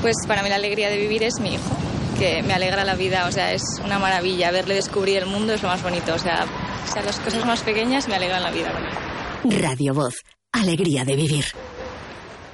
Pues para mí la alegría de vivir es mi hijo, que me alegra la vida, o sea, es una maravilla. Verle descubrir el mundo es lo más bonito, o sea, las cosas más pequeñas me alegran la vida. Radio Voz, alegría de vivir.